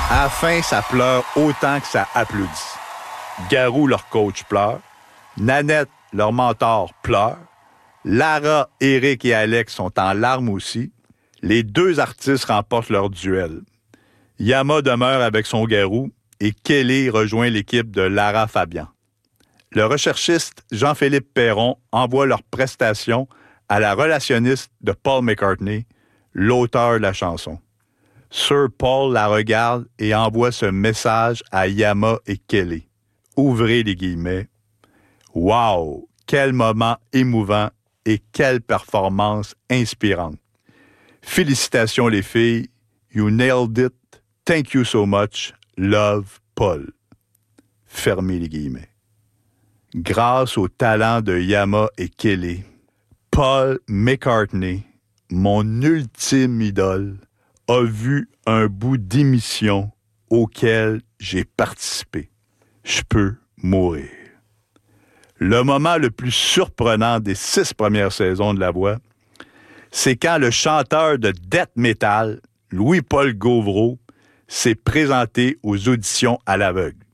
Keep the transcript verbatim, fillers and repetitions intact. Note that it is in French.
À la fin, ça pleure autant que ça applaudit. Garou, leur coach, pleure. Nanette, leur mentor, pleure. Lara, Eric et Alex sont en larmes aussi. Les deux artistes remportent leur duel. Yama demeure avec son Garou et Kelly rejoint l'équipe de Lara Fabian. Le recherchiste Jean-Philippe Perron envoie leur prestation à la relationniste de Paul McCartney, l'auteur de la chanson. Sir Paul la regarde et envoie ce message à Yama et Kelly. Ouvrez les guillemets. « Wow! Quel moment émouvant et quelle performance inspirante! Félicitations les filles. You nailed it. Thank you so much. Love, Paul. » Fermez les guillemets. Grâce au talent de Yama et Kelly, Paul McCartney, mon ultime idole, a vu un bout d'émission auquel j'ai participé. Je peux mourir. Le moment le plus surprenant des six premières saisons de La Voix, c'est quand le chanteur de death metal, Louis-Paul Gauvreau, s'est présenté aux auditions à l'aveugle.